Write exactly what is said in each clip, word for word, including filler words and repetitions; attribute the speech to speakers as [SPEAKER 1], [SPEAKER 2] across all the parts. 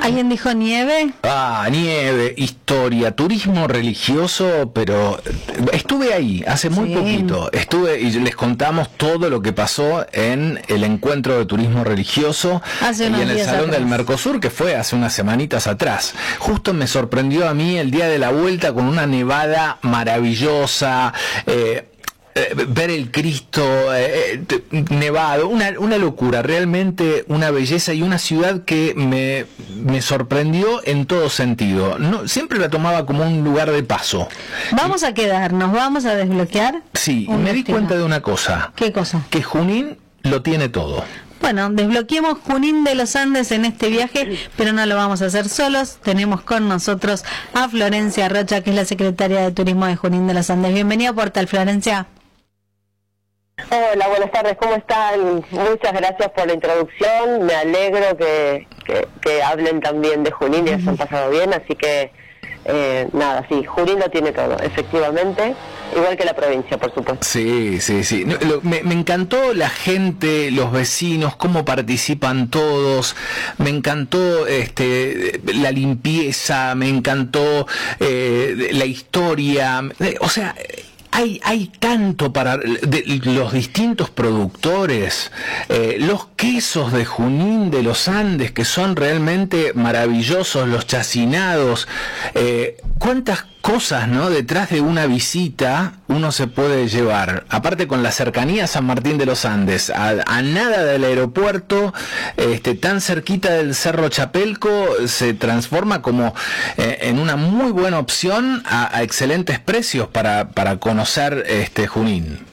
[SPEAKER 1] ¿Alguien dijo nieve?
[SPEAKER 2] Ah, nieve, historia, turismo religioso, pero estuve ahí hace muy
[SPEAKER 1] Sí.
[SPEAKER 2] poquito. Estuve y les contamos todo lo que pasó en el encuentro de turismo religioso
[SPEAKER 1] Hace
[SPEAKER 2] y
[SPEAKER 1] unos
[SPEAKER 2] en el
[SPEAKER 1] días
[SPEAKER 2] Salón
[SPEAKER 1] atrás.
[SPEAKER 2] del Mercosur, que fue hace unas semanitas atrás. Justo me sorprendió a mí el día de la vuelta con una nevada maravillosa. Eh, Eh, ver el Cristo eh, nevado, una, una locura, realmente una belleza y una ciudad que me, me sorprendió en todo sentido. No, siempre la tomaba como un lugar de paso.
[SPEAKER 1] Vamos a quedarnos, vamos a desbloquear.
[SPEAKER 2] Sí,
[SPEAKER 1] un
[SPEAKER 2] me di
[SPEAKER 1] destino.
[SPEAKER 2] cuenta de una cosa,
[SPEAKER 1] ¿Qué cosa?
[SPEAKER 2] que Junín lo tiene todo.
[SPEAKER 1] Bueno, desbloqueemos Junín de los Andes en este viaje, pero no lo vamos a hacer solos. Tenemos con nosotros a Florencia Rocha, que es la secretaria de Turismo de Junín de los Andes. Bienvenida a Portal, Florencia.
[SPEAKER 3] Hola, buenas tardes, ¿cómo están? Muchas gracias por la introducción, me alegro que, que, que hablen también de Junín y se han pasado bien, así que eh, nada, sí, Junín lo tiene todo, efectivamente, igual que la provincia, por supuesto.
[SPEAKER 2] Sí, sí, sí. No, lo, me, me encantó la gente, los vecinos, cómo participan todos. Me encantó este, la limpieza, me encantó eh, la historia. O sea, Hay, hay tanto para de, los distintos productores, eh, los quesos de Junín de los Andes, que son realmente maravillosos, los chacinados, eh, cuántas cosas, ¿no? Detrás de una visita uno se puede llevar, aparte con la cercanía a San Martín de los Andes, a, a nada del aeropuerto, este, tan cerquita del Cerro Chapelco, se transforma como eh, en una muy buena opción a, a excelentes precios para, para conocer este Junín.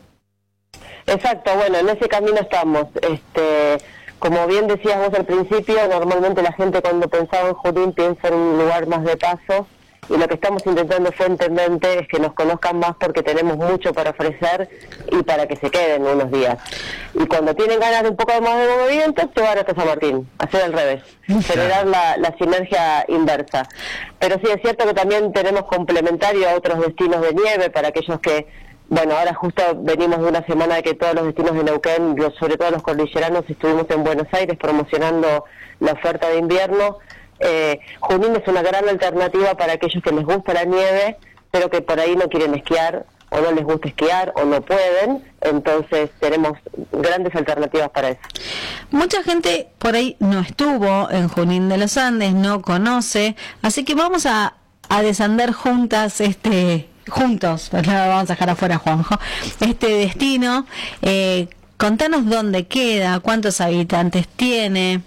[SPEAKER 3] Exacto, bueno, en ese camino estamos. Este, como bien decías vos al principio, normalmente la gente cuando pensaba en Junín piensa en un lugar más de paso, y lo que estamos intentando fuertemente es que nos conozcan más porque tenemos mucho para ofrecer y para que se queden unos días. Y cuando tienen ganas de un poco más de movimiento, se van hasta San Martín, hacer al revés, generar la, la sinergia inversa. Pero sí es cierto que también tenemos complementario a otros destinos de nieve para aquellos que, bueno, ahora justo venimos de una semana de que todos los destinos de Neuquén, sobre todo los cordilleranos, estuvimos en Buenos Aires promocionando la oferta de invierno. Eh, Junín es una gran alternativa para aquellos que les gusta la nieve, pero que por ahí no quieren esquiar, o no les gusta esquiar, o no pueden, entonces tenemos grandes alternativas para eso.
[SPEAKER 1] Mucha gente por ahí no estuvo en Junín de los Andes, no conoce, así que vamos a, a desandar juntas este... juntos, pues nada, vamos a dejar afuera a Juanjo, este destino. Eh, contanos dónde queda, cuántos habitantes tiene.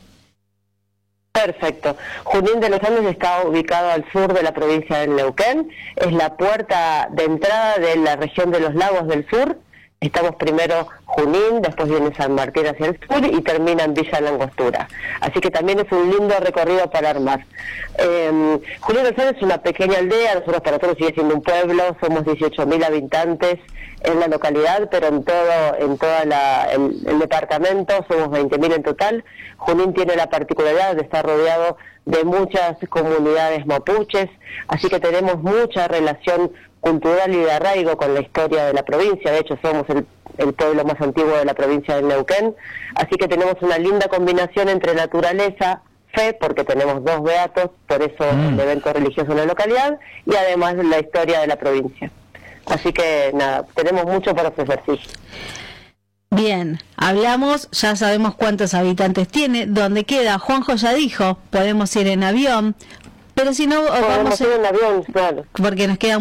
[SPEAKER 3] Perfecto. Junín de los Andes está ubicado al sur de la provincia de Neuquén, es la puerta de entrada de la región de los lagos del sur. Estamos primero Junín, después viene San Martín hacia el sur y termina en Villa Langostura. Así que también es un lindo recorrido para armar. Eh, Junín de los Andes es una pequeña aldea, nosotros para nosotros sigue siendo un pueblo, somos dieciocho mil habitantes en la localidad, pero en todo en toda la, el, el departamento somos veinte mil en total. Junín tiene la particularidad de estar rodeado de muchas comunidades mapuches, así que tenemos mucha relación cultural y de arraigo con la historia de la provincia. De hecho somos el, el pueblo más antiguo de la provincia de Neuquén, así que tenemos una linda combinación entre naturaleza, fe, porque tenemos dos beatos, por eso mm. el evento religioso en la localidad, y además la historia de la provincia. Así que nada, tenemos mucho para ofrecer, sí.
[SPEAKER 1] Bien, hablamos, ya sabemos cuántos habitantes tiene, dónde queda. Juanjo ya dijo, podemos ir en avión, pero si no,
[SPEAKER 3] podemos
[SPEAKER 1] vamos
[SPEAKER 3] ir en avión, claro.
[SPEAKER 1] Porque nos queda